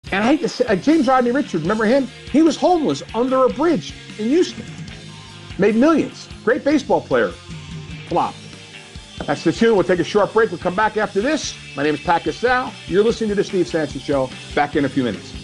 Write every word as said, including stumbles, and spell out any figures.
And I hate to say, uh, James Rodney Richard, remember him? He was homeless under a bridge in Houston. Made millions. Great baseball player. Flop. That's the tune. We'll take a short break. We'll come back after this. My name is Pat Casale. You're listening to The Steve Sansey Show. Back in a few minutes.